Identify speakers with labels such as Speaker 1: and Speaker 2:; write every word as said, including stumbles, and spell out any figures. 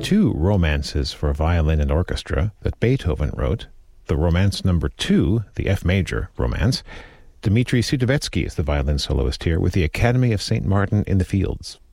Speaker 1: two romances for violin and orchestra that Beethoven wrote. The Romance Number Two, the F major Romance. Dmitri Sudovetsky is the violin soloist here with the Academy of Saint Martin in the Fields.